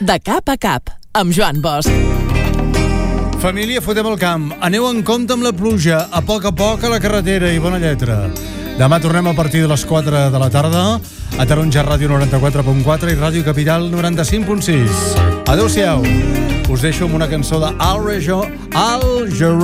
De cap a cap, amb Joan Bosch. Família, fotem el camp. Aneu en compte amb la pluja, a poc a la carretera i bona lletra. Demà tornem a partir de les 4 de la tarda a Taronja Ràdio 94.4 i Ràdio Capital 95.6. Adéu-siau. Us deixo amb una cançó de Al Jarreau.